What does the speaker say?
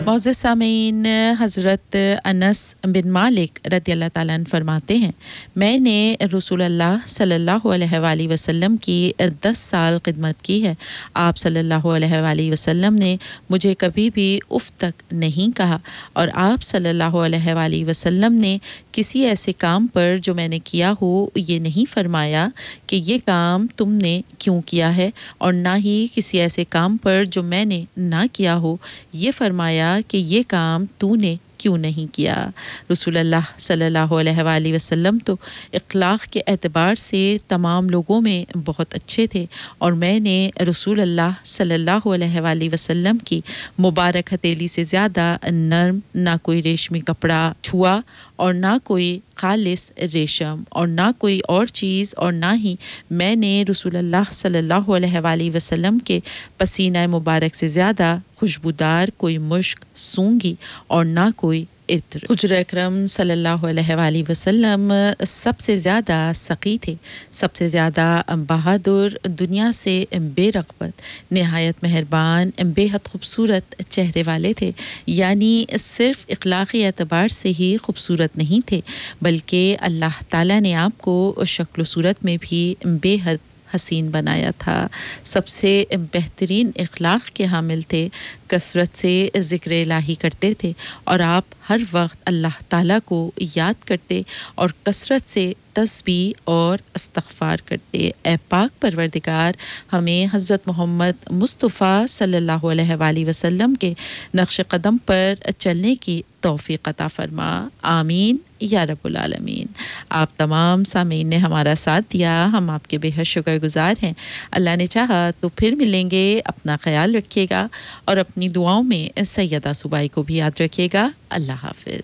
मोअज़्ज़ज़ सामीन, हज़रत अनस बिन मालिक रज़ी अल्लाह ताला अन्हु फरमाते हैं, मैंने रसूलुल्लाह सल्लल्लाहु अलैहि वसल्लम की 10 साल खिदमत की है। आप सल्लल्लाहु अलैहि वसल्लम ने मुझे कभी भी उफ़ तक नहीं कहा और आप सल्लल्लाहु अलैहि वसल्लम ने किसी ऐसे काम पर जो मैंने किया हो ये नहीं फरमाया कि ये काम तुमने क्यों किया है, और ना ही किसी ऐसे काम पर जो मैंने ना किया हो ये फरमाया कि ये काम तूने क्यों नहीं किया। रसूलुल्लाह सल्लल्लाहु अलैहि वसल्लम तो इखलाक के एतबार से तमाम लोगों में बहुत अच्छे थे और मैंने रसूलुल्लाह सल्लल्लाहु अलैहि वसल्लम की मुबारक हथेली से ज़्यादा नर्म ना कोई रेशमी कपड़ा छुआ और ना कोई खालिस रेशम और ना कोई और चीज़, और ना ही मैंने रसूलुल्लाह सल्लल्लाहु अलैहि वसल्लम के पसीना मुबारक से ज़्यादा खुशबूदार कोई मुश्क सूंघी और ना कोई इत्र। हुजूर अकरम सल्लल्लाहु अलैहि वसल्लम सबसे ज़्यादा सक़ी थे, सबसे ज़्यादा बहादुर, दुनिया से बेरग़बत, निहायत मेहरबान, बेहद खूबसूरत चेहरे वाले थे। यानी सिर्फ़ इख़लाक़ी एतबार से ही खूबसूरत नहीं थे बल्कि अल्लाह ताला ने आपको शक्ल सूरत में भी बेहद हसीन बनाया था। सबसे बेहतरीन इखलाक के हामिल थे, कसरत से ज़िक्र इलाही करते थे और आप हर वक्त अल्लाह ताला को याद करते और कसरत से तस्बीह और इस्तिग़फ़ार करते। ए पाक परवरदिगार, हमें हज़रत मोहम्मद मुस्तफ़ा सल्लल्लाहु अलैहि वसल्लम के नक्श कदम पर चलने की तौफ़ीक़ अता फ़रमा। आमीन या रब्बुल आलमीन। आप तमाम सामीन ने हमारा साथ दिया, हम आपके बेहद शुक्रगुज़ार हैं। अल्लाह ने चाहा तो फिर मिलेंगे। अपना ख़याल रखिएगा और अपनी दुआओं में सैयदा सुबाई को भी याद रखिएगा। अल्लाह हाफ़िज़।